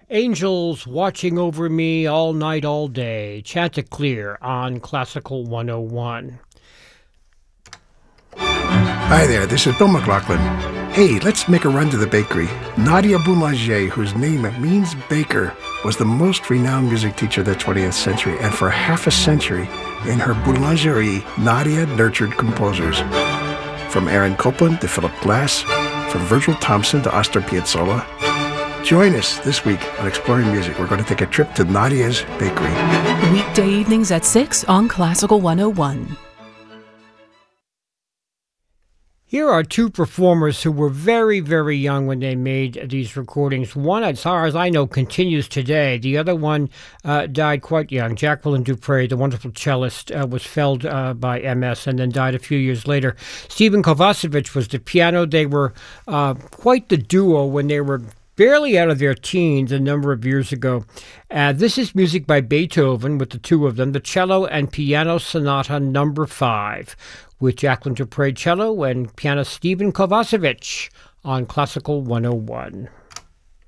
Angels watching over me all night, all day. Chanticleer on Classical 101. Hi there, this is Bill McLaughlin. Hey, let's make a run to the bakery. Nadia Boulanger, whose name means baker, was the most renowned music teacher of the 20th century, and for half a century, in her boulangerie, Nadia nurtured composers. From Aaron Copland to Philip Glass, from Virgil Thompson to Astor Piazzolla. Join us this week on Exploring Music. We're going to take a trip to Nadia's Bakery. Weekday evenings at 6 on Classical 101. Here are two performers who were very, very young when they made these recordings. One, as far as I know, continues today. The other one died quite young. Jacqueline Dupre, the wonderful cellist, was felled by MS and then died a few years later. Stephen Kovacevic was the piano. They were quite the duo when they were barely out of their teens a number of years ago. This is music by Beethoven with the two of them, the Cello and Piano Sonata No. 5, with Jacqueline Dupre cello and pianist Stephen Kovacevic on Classical 101.